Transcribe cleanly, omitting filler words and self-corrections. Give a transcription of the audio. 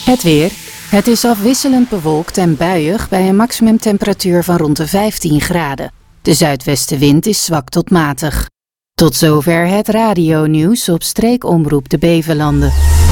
Het weer. Het is afwisselend bewolkt en buiig bij een maximumtemperatuur van rond de 15 graden. De zuidwestenwind is zwak tot matig. Tot zover het radionieuws op streekomroep de Bevelanden.